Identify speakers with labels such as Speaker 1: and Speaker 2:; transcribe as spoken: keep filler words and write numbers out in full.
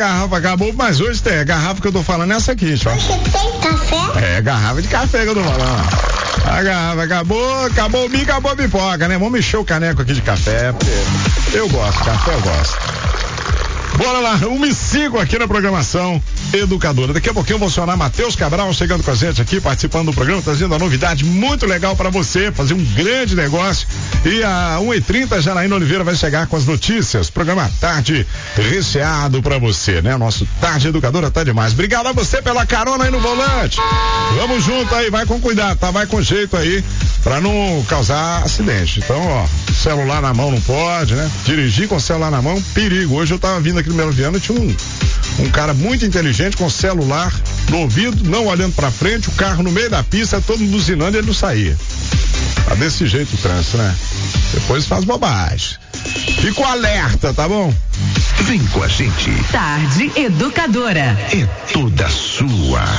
Speaker 1: garrafa acabou, mas hoje tem. A garrafa que eu tô falando é essa aqui, ó.
Speaker 2: Você tem café?
Speaker 1: É, garrafa de café que eu tô falando. A garrafa acabou, acabou o bico, acabou a pipoca, né? Vamos encher o caneco aqui de café. Eu gosto, café eu gosto. Bora lá, uma e cinco aqui na programação Educadora. Daqui a pouquinho eu vou acionar Matheus Cabral chegando com a gente aqui, participando do programa, trazendo uma novidade muito legal para você, fazer um grande negócio. E a uma e trinta, Janaína Oliveira vai chegar com as notícias. Programa Tarde recheado para você, né? Nosso Tarde Educadora tá demais. Obrigado a você pela carona aí no volante. Vamos junto aí, vai com cuidado, tá? Vai com jeito aí, pra não causar acidente. Então, ó, celular na mão não pode, né? Dirigir com celular na mão, perigo. Hoje eu tava vindo aqui no Melo Viana, tinha um, um cara muito inteligente com celular no ouvido, não olhando pra frente, o carro no meio da pista, todo mundo buzinando e ele não saía. Tá desse jeito o trânsito, né? Depois faz bobagem. Fica o alerta, tá bom?
Speaker 3: Vem com a gente.
Speaker 4: Tarde Educadora.
Speaker 3: É toda sua.